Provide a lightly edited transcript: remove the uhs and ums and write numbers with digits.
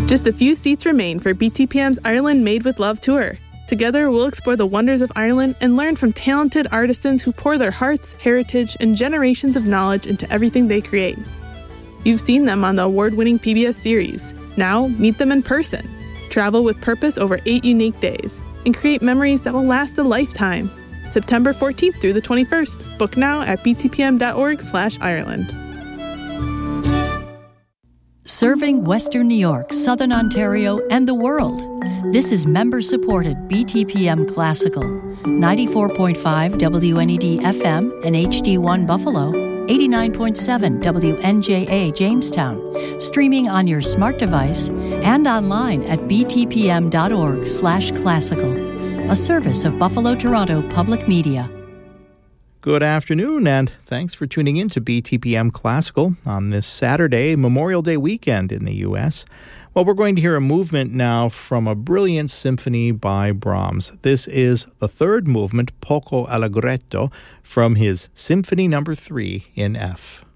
Just a few seats remain for BTPM's Ireland Made with Love tour. Together, we'll explore the wonders of Ireland and learn from talented artisans who pour their hearts, heritage, and generations of knowledge into everything they create. You've seen them on the award-winning PBS series. Now, meet them in person. Travel with purpose over 8 unique days and create memories that will last a lifetime. September 14th through the 21st. Book now at btpm.org/Ireland. Serving Western New York, Southern Ontario, and the world. This is member-supported BTPM Classical, 94.5 WNED FM and HD1 Buffalo, 89.7 WNJA Jamestown, streaming on your smart device and online at btpm.org/classical, a service of Buffalo Toronto Public Media. Good afternoon, and thanks for tuning in to BTPM Classical on this Saturday, Memorial Day weekend in the U.S. Well, we're going to hear a movement now from a brilliant symphony by Brahms. This is the third movement, Poco Allegretto, from his Symphony No. 3 in F.